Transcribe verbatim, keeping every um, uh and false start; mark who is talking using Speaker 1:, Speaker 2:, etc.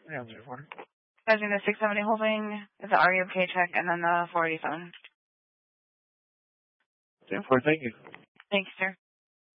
Speaker 1: Yeah, three forty.
Speaker 2: Judging the six seventy holding, the R E M K check, and then the four eighty-seven.
Speaker 1: ten four, thank you.
Speaker 2: Thanks, sir.